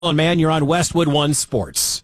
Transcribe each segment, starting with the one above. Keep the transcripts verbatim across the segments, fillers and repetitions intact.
Man, you're on Westwood One Sports.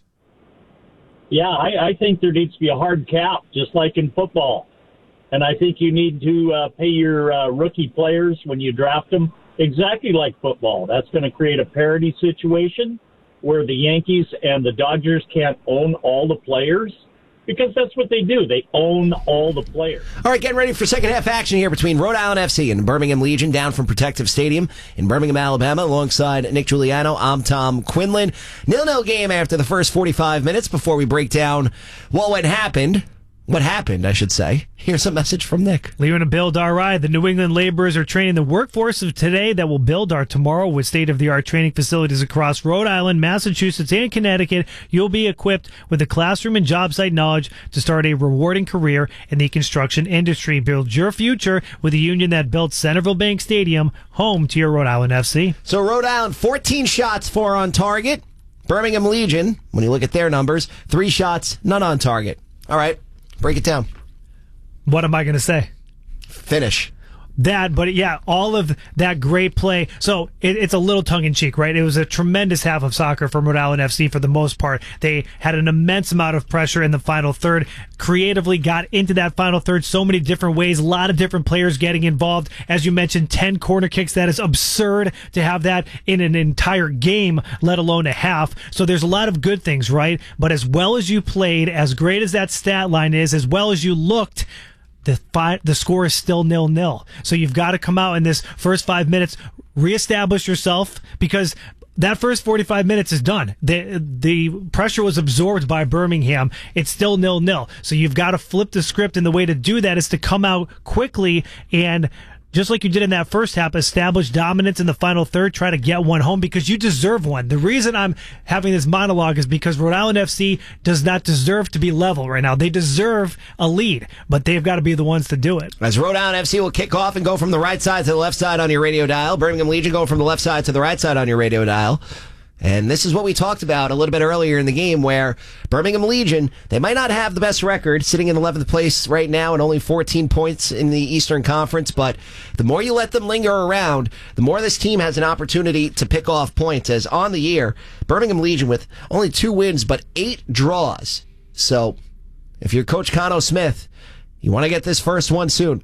Yeah, I, I think there needs to be a hard cap, just like in football. And I think you need to uh, pay your uh, rookie players when you draft them exactly like football. That's going to create a parity situation where the Yankees and the Dodgers can't own all the players, because that's what they do. They own all the players. All right, getting ready for second half action here between Rhode Island F C and Birmingham Legion down from Protective Stadium in Birmingham, Alabama. Alongside Nick Giuliano, I'm Tom Quinlan. nil-nil game after the first forty-five minutes. Before we break down well, what happened, what happened, I should say, here's a message from Nick. Leaving to build our ride. The New England laborers are training the workforce of today that will build our tomorrow with state-of-the-art training facilities across Rhode Island, Massachusetts, and Connecticut. You'll be equipped with the classroom and job site knowledge to start a rewarding career in the construction industry. Build your future with a union that built Centerville Bank Stadium, home to your Rhode Island F C. So Rhode Island, fourteen shots, four on target. Birmingham Legion, when you look at their numbers, three shots, none on target. All right. Break it down. What am I going to say? Finish. That, but yeah, all of that great play. So it, it's a little tongue-in-cheek, right? It was a tremendous half of soccer from Rhode Island F C for the most part. They had an immense amount of pressure in the final third, creatively got into that final third so many different ways, a lot of different players getting involved. As you mentioned, ten corner kicks. That is absurd to have that in an entire game, let alone a half. So there's a lot of good things, right? But as well as you played, as great as that stat line is, as well as you looked, The five, the score is still nil-nil. So you've got to come out in this first five minutes, reestablish yourself, because that first forty-five minutes is done. The the pressure was absorbed by Birmingham. It's still nil-nil. So you've got to flip the script, and the way to do that is to come out quickly and, just like you did in that first half, establish dominance in the final third, try to get one home, because you deserve one. The reason I'm having this monologue is because Rhode Island F C does not deserve to be level right now. They deserve a lead, but they've got to be the ones to do it. As Rhode Island F C will kick off and go from the right side to the left side on your radio dial. Birmingham Legion going from the left side to the right side on your radio dial. And this is what we talked about a little bit earlier in the game, where Birmingham Legion, they might not have the best record, sitting in eleventh place right now and only fourteen points in the Eastern Conference, but the more you let them linger around, the more this team has an opportunity to pick off points. As on the year, Birmingham Legion with only two wins but eight draws. So if you're Coach Cano Smith, you want to get this first one soon.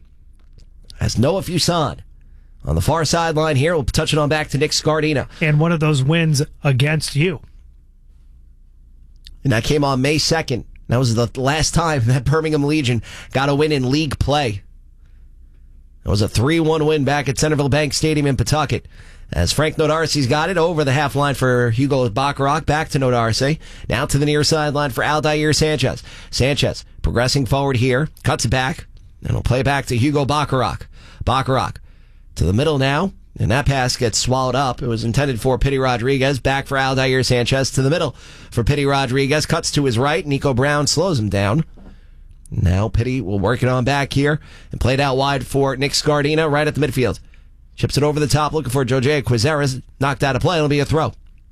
As Noah Fuson on the far sideline here, we'll touch it on back to Nick Scardina. And one of those wins against you. And that came on May second. That was the last time that Birmingham Legion got a win in league play. It was a three one win back at Centerville Bank Stadium in Pawtucket. As Frank Nodarcy's got it over the half line for Hugo Bacharach, back to Nodarcy. Now to the near sideline for Aldair Sanchez. Sanchez progressing forward here, cuts it back, and he'll play back to Hugo Bacharach. Bacharach to the middle now, and that pass gets swallowed up. It was intended for Pity Rodriguez. Back for Aldair Sanchez to the middle for Pity Rodriguez. Cuts to his right. Nico Brown slows him down. Now Pity will work it on back here and play it out wide for Nick Scardina right at the midfield. Chips it over the top looking for Jose Quizera. Knocked out of play. It'll be a throw.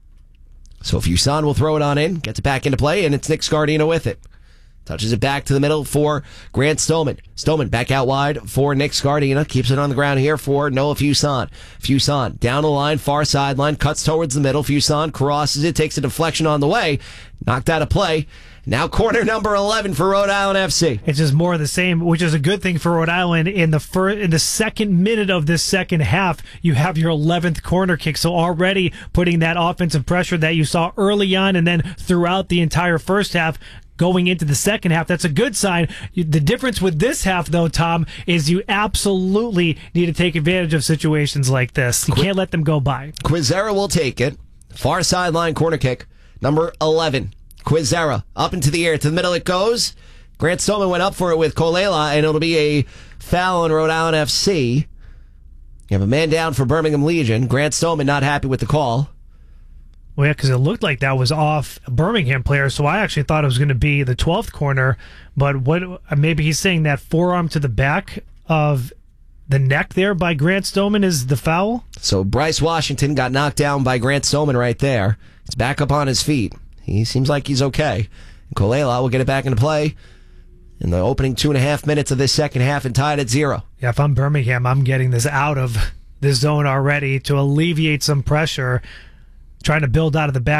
So Fuson will throw it on in, gets it back into play, and it's Nick Scardina with it. Touches it back to the middle for Grant Stoneman. Stoneman back out wide for Nick Scardina. Keeps it on the ground here for Noah Fuson. Fuson down the line, far sideline, cuts towards the middle. Fuson crosses it, takes a deflection on the way. Knocked out of play. Now corner number eleven for Rhode Island F C. It's just more of the same, which is a good thing for Rhode Island. In the first, in the second minute of this second half, you have your eleventh corner kick. So already putting that offensive pressure that you saw early on and then throughout the entire first half, going into the second half, that's a good sign. The difference with this half, though, Tom, is you absolutely need to take advantage of situations like this. You can't let them go by. Quizera will take it. Far sideline corner kick, number eleven. Quizera up into the air. To the middle it goes. Grant Stoneman went up for it with Kolela, and it'll be a foul on Rhode Island F C. You have a man down for Birmingham Legion. Grant Stoneman not happy with the call. Well, yeah, because it looked like that was off a Birmingham player, so I actually thought it was going to be the twelfth corner. But what? Maybe he's saying that forearm to the back of the neck there by Grant Stoneman is the foul? So Bryce Washington got knocked down by Grant Stoneman right there. He's back up on his feet. He seems like he's okay. And Kolela will get it back into play in the opening two and a half minutes of this second half and tied at zero. Yeah, if I'm Birmingham, I'm getting this out of this zone already to alleviate some pressure. trying to build out of the back.